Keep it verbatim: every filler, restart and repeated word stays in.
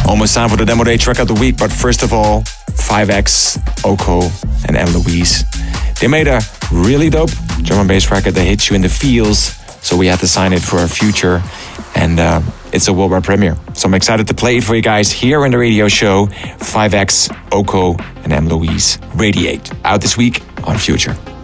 Almost time for the Demo Day track of the week, but first of all, five X, Oko, and M. Louise. They made a really dope drum and bass record that hits you in the feels, so we had to sign it for our future, and uh, it's a worldwide premiere. So I'm excited to play it for you guys here in the radio show. five X, Oko, and M. Louise. Radiate. Out this week on Future.